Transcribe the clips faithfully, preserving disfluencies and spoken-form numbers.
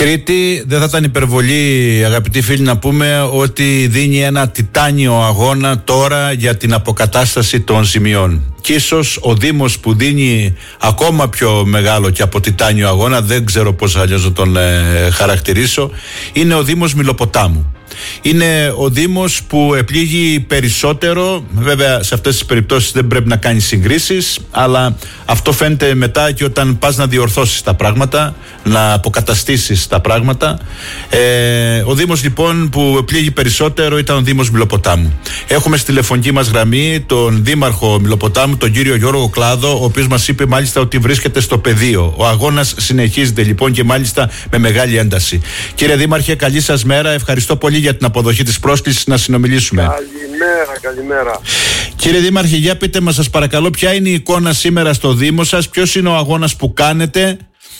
Κρήτη, δεν θα ήταν υπερβολή, αγαπητοί φίλοι, να πούμε ότι δίνει ένα τιτάνιο αγώνα τώρα για την αποκατάσταση των ζημιών. Και ίσως ο Δήμος που δίνει ακόμα πιο μεγάλο και από τιτάνιο αγώνα, δεν ξέρω πώς αλλιώς να τον ε, χαρακτηρίσω, είναι ο Δήμος Μιλοποτάμου. Είναι ο Δήμος που επλήγει περισσότερο. Βέβαια σε αυτές τις περιπτώσεις δεν πρέπει να κάνει συγκρίσεις, αλλά αυτό φαίνεται μετά και όταν πας να διορθώσεις τα πράγματα, να αποκαταστήσεις τα πράγματα. ε, Ο Δήμος λοιπόν που επλήγει περισσότερο ήταν ο Δήμος Μιλοποτάμου. Έχουμε στη τηλεφωνική μας γραμμή τον Δήμαρχο Μιλοποτάμου, τον κύριο Γιώργο Κλάδο, ο οποίος μας είπε μάλιστα ότι βρίσκεται στο πεδίο. Ο αγώνας συνεχίζεται λοιπόν και μάλιστα με μεγάλη ένταση. Κύριε Δήμαρχε, καλή σας μέρα. Ευχαριστώ πολύ για την αποδοχή της πρόσκλησης να συνομιλήσουμε. Καλημέρα, καλημέρα. Κύριε Δήμαρχε, για πείτε μας σας παρακαλώ, ποια είναι η εικόνα σήμερα στο Δήμο σας, ποιος είναι ο αγώνας που κάνετε?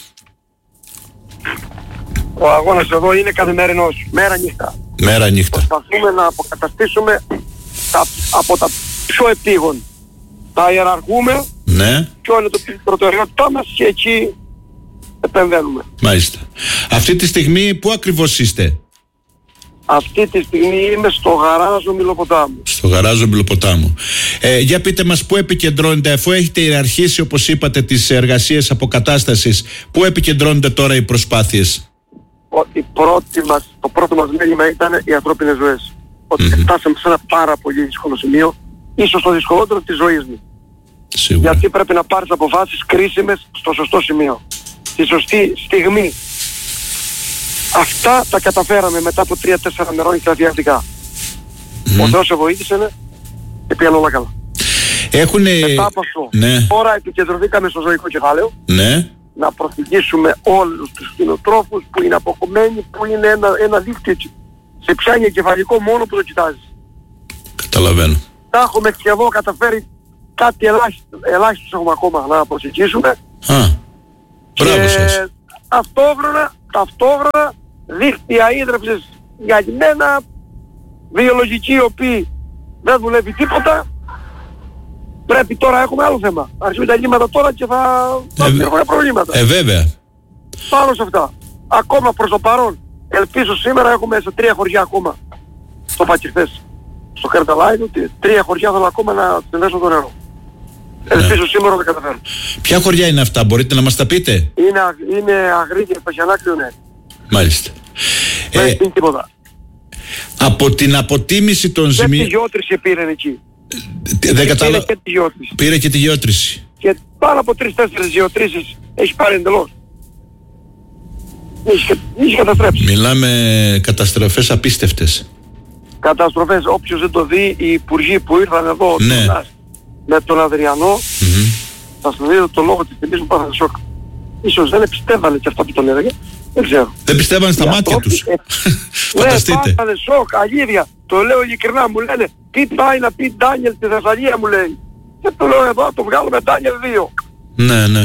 Ο αγώνας εδώ είναι καθημερινός, μέρα νύχτα. Μέρα νύχτα. Προσπαθούμε να αποκαταστήσουμε τα, από τα πιο επίγον. Τα ιεραρχούμε, ναι. Ποιο είναι το προτεραιότητά μας και εκεί επεμβαίνουμε. Μάλιστα. Αυτή τη στιγμή πού ακριβώς είστε? Αυτή τη στιγμή είμαι στο γαράζο Μιλοποτάμου. Στο γαράζο Μιλοποτάμου. Ε, για πείτε μας πού επικεντρώνεται, αφού έχετε ιεραρχήσει όπως είπατε τις εργασίες αποκατάστασης, πού επικεντρώνονται τώρα οι προσπάθειες? Η πρώτη μας, το πρώτο μας μέλημα ήταν οι ανθρώπινες ζωές. Ότι mm-hmm. φτάσαμε σε ένα πάρα πολύ δύσκολο σημείο, ίσως το δυσκολότερο της ζωής μου. Σίγουρα. Γιατί πρέπει να πάρεις αποφάσεις κρίσιμες στο σωστό σημείο, στη σωστή στιγμή. Αυτά τα καταφέραμε μετά από τρία τέσσερα μερών στρατιωτικά. Mm. Ο Θεός σε βοήθησε και πήγαν όλα καλά. Έχουνε... Μετά από αυτό, ναι. Τώρα επικεντρωθήκαμε στο ζωικό κεφάλαιο. Ναι. Να προσεγγίσουμε όλους τους κτηνοτρόφους που είναι αποκομμένοι, που είναι ένα, ένα δίκτυο. Σε πιάνει εγκεφαλικό μόνο που το κοιτάζεις. Καταλαβαίνω. Τα έχουμε σχεδόν καταφέρει, κάτι ελάχιστο, ελάχιστος έχουμε ακόμα να προσεγγίσουμε. Α, μπράβο σας. Ταυτόχρονα, ταυτόχρονα δίκτυα ίδρυψης για μένα, βιολογικοί οι οποίοι δεν δουλεύει τίποτα. Πρέπει τώρα, έχουμε άλλο θέμα. Αρχίζουν τα λύματα τώρα και θα, θα ε, έχουμε προβλήματα. Ε, βέβαια. Πάνω σε αυτά. Ακόμα προς το παρόν, ελπίζω σήμερα έχουμε σε τρία χωριά ακόμα. Στο Πακυρθές, στο Κερταλάιδο, τρία χωριά θέλω ακόμα να συνδέσω το νερό. Ναι. Ελπίζω σήμερα θα καταφέρω. Ποια χωριά είναι αυτά, μπορείτε να μας τα πείτε? Είναι, είναι Αγρίδια, Παχιανάκτιο, ναι. Μάλιστα. Δεν ε, είναι τίποτα. Από την αποτίμηση των ζημιών... Και τη γεώτρηση πήρε εκεί. Δεν κατάλαβα. Και τη γεώτρηση. Πήρε και τη γεώτρηση. Και πάνω από τρεις-τέσσερις γεωτρήσεις έχει πάρει εντελώς. Έχει, έχει καταστρέψει. Μιλάμε καταστροφές απίστευτες. Καταστροφές, όποιος δεν το δει, οι υπουργοί που ήρθαν εδώ, ναι. τον, με τον Αδριανό, mm-hmm. θα σου δείτε το λόγο της τιμής μου πάθανε σοκ. Ίσως δεν πιστεύανε και αυτά που τον έλεγε. Δεν ξέρω. Δεν πιστεύανε στα μάτια τους. Ε, ναι, πάθανε σοκ, αλήθεια. Το λέω ειλικρινά, μου λένε τι πάει να πει Ντάνιελ στη Θεσσαλία, μου λέει. Και το λέω εδώ, το βγάλουμε Ντάνιελ δύο. Ναι, ναι.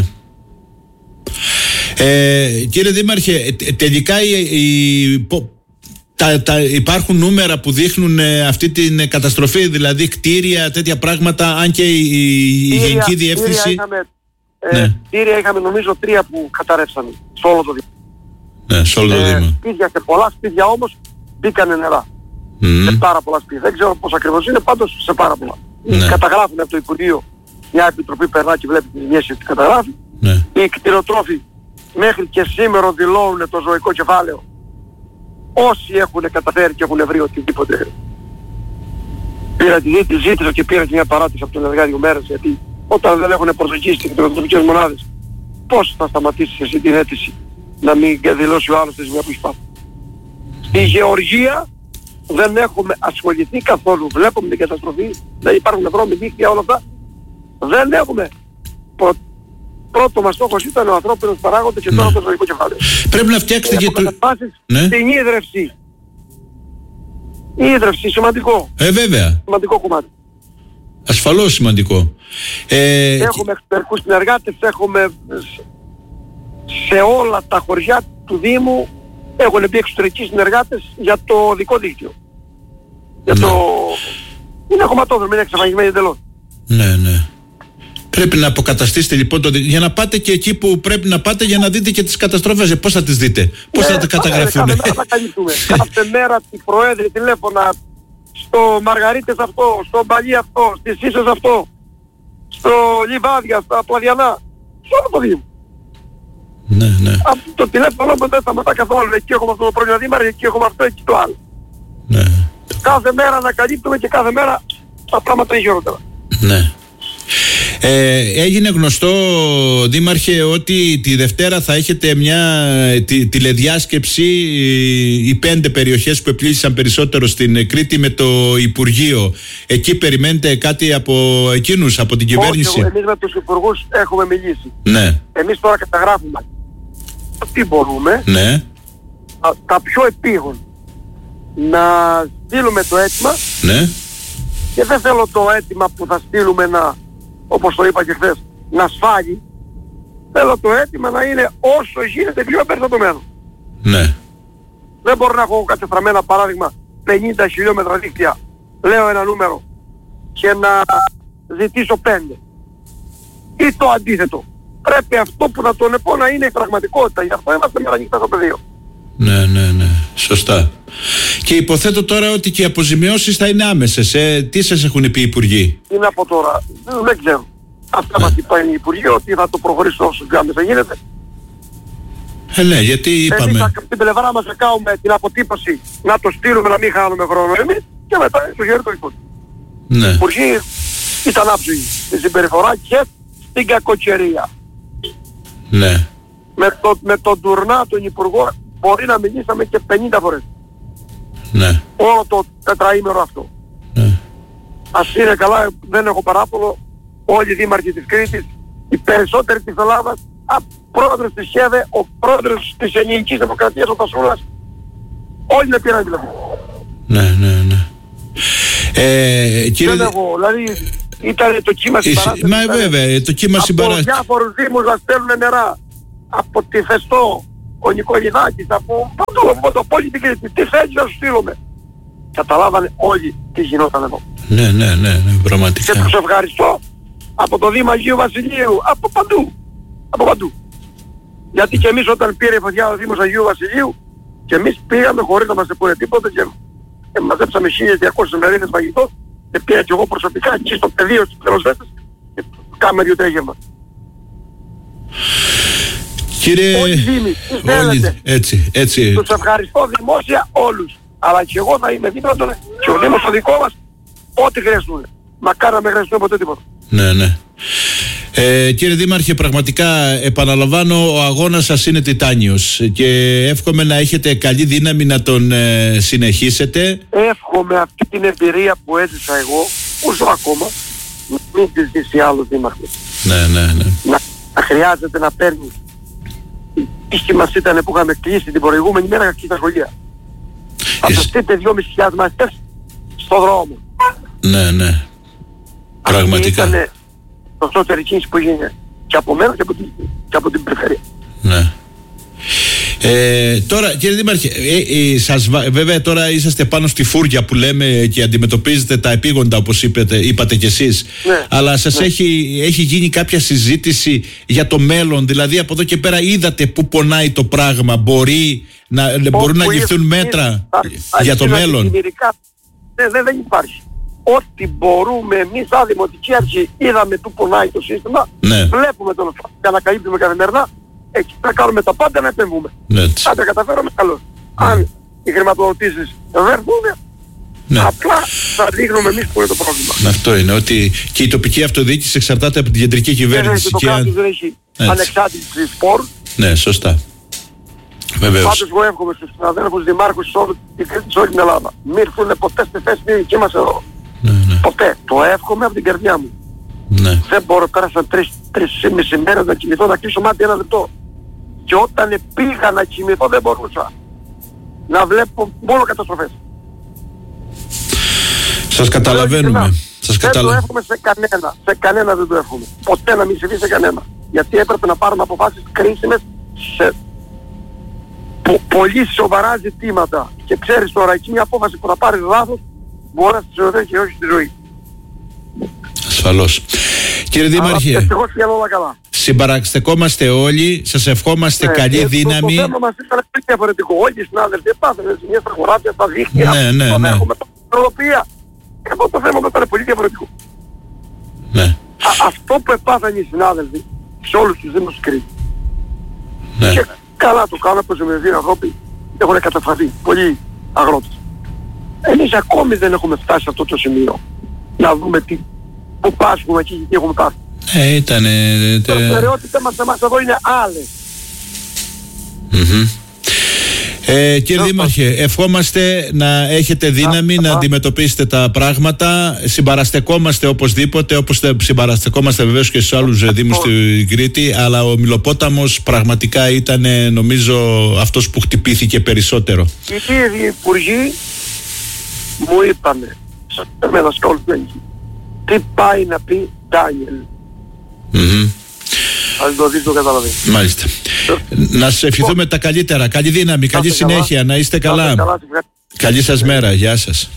Ε, κύριε Δήμαρχε, τελικά η, η, τα, τα, υπάρχουν νούμερα που δείχνουν ε, αυτή την καταστροφή, δηλαδή κτίρια, τέτοια πράγματα, αν και η, η, η Γενική Διεύθυνση... Κτίρια είχαμε, ε, ναι. κτίρια είχαμε νομίζω τρία που καταρρεύσανε σε όλο το Δήμο. Ναι, σε όλο το ε, Δήμο. Σπίτια, σε πολλά σπίτια όμως μπήκανε νερά. Mm. Σε πάρα πολλά σπίτια. Δεν ξέρω πώς ακριβώς είναι, πάντως σε πάρα πολλά. Ναι. Καταγράφουν από το Υπουργείο, μια επιτροπή περνά και βλέπει τις ζημιές και καταγράφει. Ναι. Οι κτηνοτρόφοι μέχρι και σήμερα δηλώνουν το ζωικό κεφάλαιο. Όσοι έχουν καταφέρει και έχουν βρει οτιδήποτε. Πήρα τη ζήτησα και πήρα και μια παράτηση από τον εργά δύο μέρες, γιατί όταν δεν έχουν προσεγγίσει τις κτηνοτροφικές μονάδες, πώς θα σταματήσεις εσύ την αίτηση να μην δηλώσει ο άλλος τη ζημιά που έχει πάθει. Στη Γεωργία δεν έχουμε ασχοληθεί καθόλου. Βλέπουμε την καταστροφή, δεν υπάρχουν δρόμοι, δίκτυα, όλα αυτά. Δεν έχουμε. Προ... Πρώτο μας στόχος ήταν ο ανθρώπινος παράγοντας και τώρα ναι. το ζωικό κεφάλαιο. Πρέπει να φτιάξετε ε, και το... ναι. Στην ίδρυυση. Η ίδρυυση, σημαντικό. Ε, βέβαια. Σημαντικό κομμάτι. Ασφαλώς σημαντικό. Ε... Έχουμε εξωτερικούς συνεργάτες, έχουμε σε όλα τα χωριά του Δήμου έχουν μπει εξωτερικοί συνεργάτες για το δικό δίκτυο. Για ναι. το... Είναι χωματόδρομο, είναι εξαφανισμένοι εντελώς. Ναι, ναι. Πρέπει να αποκαταστήσετε λοιπόν το, για να πάτε και εκεί που πρέπει να πάτε για να δείτε και τις καταστροφές. Πώς θα τις δείτε, πώς ναι, θα τα καταγραφούν. Κάθε μέρα θα καλύπτουμε. Κάθε μέρα τη Προέδρη τηλέφωνα στο Μαργαρίτες αυτό, στο Μπαλί αυτό, στις Ίσες αυτό, στο Λιβάδια, στα Πλαδιανά, σε όλο το Δήμο. Ναι, ναι. Αυτό το τηλέφωνο μου δεν σταματά καθόλου. Εκεί έχουμε αυτό το πρόβλημα δήμαρχο, εκεί έχουμε αυτό, εκεί το άλλο. Ναι. Κάθε μέρα ανακαλύπτουμε και κάθε μέρα τα πράγματα είναι χειρότερα. Ναι. Ε, έγινε γνωστό, Δήμαρχε, ότι τη Δευτέρα θα έχετε μια τη, τηλεδιάσκεψη, οι πέντε περιοχές που επλήγησαν περισσότερο στην Κρήτη με το Υπουργείο. Εκεί περιμένετε κάτι από εκείνους, από την κυβέρνηση? Όχι, εμείς με τους υπουργούς έχουμε μιλήσει. Ναι. Εμείς τώρα καταγράφουμε τι μπορούμε, ναι. τα, τα πιο επίγον, να στείλουμε το αίτημα, ναι. Και δεν θέλω το αίτημα που θα στείλουμε να, όπως το είπα και χθες, να σφάγει. Θέλω το αίτημα να είναι όσο γίνεται πιο εμπεριστατωμένο. Ναι. Δεν μπορώ να έχω κατεστραμμένα, παράδειγμα, πενήντα χιλιόμετρα δίκτυα, λέω ένα νούμερο, και να ζητήσω πέντε. Ή το αντίθετο. Πρέπει αυτό που θα τον πω να είναι η πραγματικότητα. Γι' αυτό είμαστε με ανοιχτά στο πεδίο. Ναι, ναι, ναι. Σωστά. Και υποθέτω τώρα ότι και οι αποζημιώσεις θα είναι άμεσες. Ε. Τι σας έχουν πει οι υπουργοί? Τι να πω τώρα, δεν ξέρω. Αυτά ναι. μας είπαν οι υπουργοί, ότι θα το προχωρήσω όσο πιο άμεσα γίνεται. Ε, ναι, γιατί είπαμε... Εμείς από την πλευρά μας θα κάνουμε την αποτύπωση, να το στείλουμε, να μην χάνουμε χρόνο εμείς, και μετά στο χέρι το υπουργείο. Ναι. Οι υπουργοί ήταν άψογοι στη συμπεριφορά και στην κακοκαιρία. Ναι. Με, το, με τον Τουρνά, τον υπουργό, μπορεί να μιλήσαμε και πενήντα φορές. Ναι. Όλο το τετραήμερο αυτό. Ναι. Ας είναι καλά, δεν έχω παράπονο, όλοι οι δήμαρχοι της Κρήτης, οι περισσότεροι της Ελλάδας, ο πρόεδρος της ΧΕΔΕ, ο πρόεδρος της Ελληνικής Δημοκρατίας, ο Τασούλας, όλοι με πήραν τηλέφωνο. Ναι, ναι, ναι. Ε, κύριε... Δεν έχω, δηλαδή ήταν το κύμα συμπαράστασης. Μα βέβαια, το κύμα συμπαράστασης. Από διάφορους δήμους να στέλνουν νερά, από τη Φεστό, ο Νικολιδάκης, από το πόλη την Κρήτη, τι θέλει να σου στείλουμε. Καταλάβανε όλοι τι γινόταν εδώ. Ναι, ναι, ναι, ναι, πραγματικά. Και τους ευχαριστώ από το Δήμο Αγίου Βασιλείου, από παντού, από παντού. Γιατί και εμείς όταν πήρε η φωτιά ο Δήμος Αγίου Βασιλείου, και εμείς πήγαμε χωρίς να μας πούνε τίποτα και μαζέψαμε χίλιες διακόσιες μερίδες φαγητό, και πήγα και εγώ προσωπικά εκεί στο πεδίο στους πυροσβέστες και κάνουμε δύο τρέγευμα. Κύριε... Όλοι οι Δήμοι, τι θέλετε. Έτσι, έτσι. Τους ευχαριστώ δημόσια όλους. Αλλά και εγώ θα είμαι δίπλα τον και ο Δήμος ο δικό μας, ό,τι χρειαστούν. Μακάρι να μην χρειαστούν ποτέ τίποτα. Ναι, ναι. Ε, κύριε Δήμαρχε, πραγματικά επαναλαμβάνω, ο αγώνας σας είναι τιτάνιος και εύχομαι να έχετε καλή δύναμη να τον ε, συνεχίσετε. Εύχομαι αυτή την εμπειρία που έζησα εγώ, που ζω ακόμα, μην τη ζήσει άλλος δήμαρχος. Ναι, ναι, ναι. Να, να χρειάζεται να παίρνει. Η τύχη μας ήταν που είχαμε κλείσει την προηγούμενη μέρα και τα σχολεία. Θα σας στείλετε δυόμισι χιλιάδες μαθητές στον δρόμο. Ναι, ναι. Πραγματικά. Αυτή ήταν το σώτερη κίνηση που έγινε και από μένα και από την, και από την περιφέρεια. Ναι. Ε, τώρα κύριε Δήμαρχε, ε, ε, σας, βέβαια τώρα είσαστε πάνω στη φούρια που λέμε και αντιμετωπίζετε τα επίγοντα όπως είπατε, είπατε κι εσείς, ναι, αλλά σας ναι. έχει, έχει γίνει κάποια συζήτηση για το μέλλον, δηλαδή από εδώ και πέρα είδατε που πονάει το πράγμα, μπορεί να, μπορούν να ληφθούν μέτρα α, για το μέλλον? Δεν, δεν, δεν υπάρχει. Ό,τι μπορούμε εμείς σαν Δημοτική Αρχή είδαμε που πονάει το σύστημα, ναι. βλέπουμε τον και ανακαλύπτουμε καθημερινά, εκεί θα κάνουμε τα πάντα να επεμβούμε. Ναι. Αν τα καταφέρουμε καλώς. Ναι. Αν οι χρηματοδοτήσεις δεν έρθουν, ναι. απλά θα δείχνουμε εμείς που είναι το πρόβλημα. Αυτό είναι, ότι και η τοπική αυτοδιοίκηση εξαρτάται από την κεντρική κυβέρνηση. Και το κράτος δεν έχει ανεξάρτητη πόρους. Ναι, σωστά. Βεβαίως. Πάντως εγώ εύχομαι στους συναδέλφους δημάρχους σε όλη την Ελλάδα. Μην έρθουν ποτέ στη θέση τη δική μας εδώ. Ναι, ναι. Ποτέ. Το εύχομαι από την καρδιά μου. Ναι. Δεν μπορώ, πέρασαν τρεις, τρεις ή μισή μέρες να κοιμηθώ, να κλείσω μάτι ένα λεπτό. Και όταν πήγα να κοιμηθώ δεν μπορούσα. Να βλέπω μόνο καταστροφές. Σας καταλαβαίνουμε. Σας δεν καταλα... το εύχομαι σε κανένα. Σε κανένα δεν το εύχομαι. Ποτέ να μην συμβεί σε κανένα. Γιατί έπρεπε να πάρουμε αποφάσεις κρίσιμες σε πο- πολύ σοβαρά ζητήματα. Και ξέρεις τώρα, εκεί μια απόφαση που θα πάρει λάθος μπορεί να στη ζωή και όχι στη ζωή. Ασφαλώς. Κύριε Δήμαρχε, ευτυχώς πήγαν όλα καλά. συμπαραστεκόμαστε όλοι, σας ευχόμαστε Ναι, καλή και δύναμη. Το, το θέμα μας ήταν πολύ διαφορετικό. Όχι οι συνάδελφοι, πάθανε μια στα χωράτια, στα δίχτυα. Ναι, ναι, το ναι. έχουμε την νοοτροπία. Εγώ το θέμα μου ήταν πολύ διαφορετικό. Ναι. Α, αυτό που επάθαν οι συνάδελφοι σε όλους τους Δήμους της Κρήτης. Ναι. Και καλά το κάνουν, όπως με την Ευρώπη έχουν καταφραθεί πολλοί αγρότες. Εμείς ακόμη δεν έχουμε φτάσει σε αυτό το σημείο να δούμε τι, που πάσχουμε και τι έχουμε πάθει. Ε, ήτανε... Η προτεραιότητα μας εμάς εδώ είναι άλλες. Mm-hmm. Ε, κύριε Δήμαρχε, ευχόμαστε να έχετε δύναμη να αντιμετωπίσετε τα πράγματα. Συμπαραστεκόμαστε οπωσδήποτε, όπως συμπαραστεκόμαστε βεβαίως και στους άλλους δήμους στην Κρήτη, αλλά ο Μυλοπόταμος πραγματικά ήταν, νομίζω, αυτός που χτυπήθηκε περισσότερο. Οι ίδιοι υπουργοί μου είπανε, με δασκόλους λέγει, τι πάει να πει Ντάνιελ. Mm-hmm. Αν το δεις το καταλαβαίνει. Μάλιστα. Να σας ευχηθούμε τα καλύτερα. Καλή δύναμη, καλή συνέχεια. Να είστε καλά. Καλή σας μέρα. Γεια σας.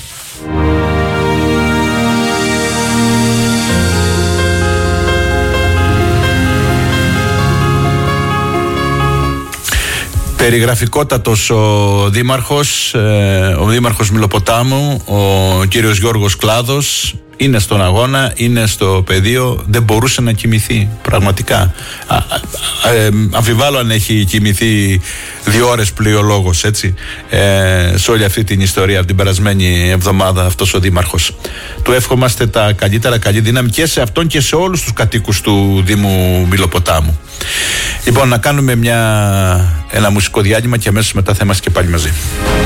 Περιγραφικότατος ο Δήμαρχος, ο Δήμαρχος Μυλοποτάμου, ο κύριος Γιώργος Κλάδος. Είναι στον αγώνα, είναι στο πεδίο, δεν μπορούσε να κοιμηθεί πραγματικά. Α, α, ε, αμφιβάλλω αν έχει κοιμηθεί δύο ώρες πλοιολόγος, έτσι, ε, σε όλη αυτή την ιστορία από την περασμένη εβδομάδα αυτός ο Δήμαρχος. Του εύχομαστε τα καλύτερα, καλή δύναμη και σε αυτόν και σε όλους τους κατοίκους του Δήμου Μυλοποτάμου. Λοιπόν, να κάνουμε μια, ένα μουσικό διάλειμμα και αμέσως μετά θα είμαστε και πάλι μαζί.